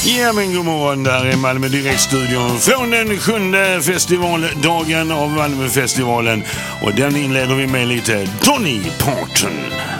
Ja, men god morgon, där är Malmö Direktstudion från den 7:e festivaldagen av Malmöfestivalen. Och den inleder vi med lite Dolly Parton.